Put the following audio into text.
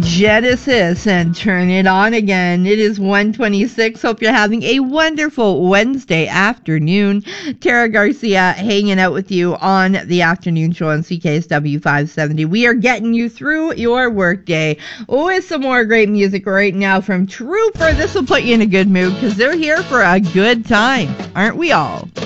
Genesis and Turn It On Again. It is 1:26. Hope you're having a wonderful Wednesday afternoon. Tara Garcia hanging out with you on the afternoon show on CKSW 570. We are getting you through your workday with some more great music right now from Trooper. This will put you in a good mood because they're here for a good time, aren't we all?